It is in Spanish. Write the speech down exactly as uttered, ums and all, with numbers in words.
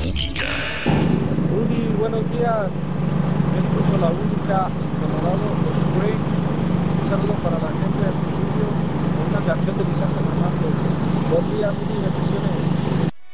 única. Rudy, buenos días. Yo escucho la única, Colorado, los Springs. Un saludo para la gente del estudio. Una canción de Vicente Fernández. Buen día, Rudy, bendiciones.